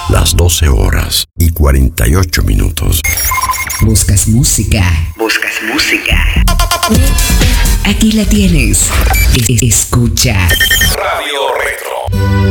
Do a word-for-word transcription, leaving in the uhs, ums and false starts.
las doce horas y cuarenta y ocho minutos. ¿Buscas música? ¿Buscas música? Aquí la tienes. Escucha. Radio Retro.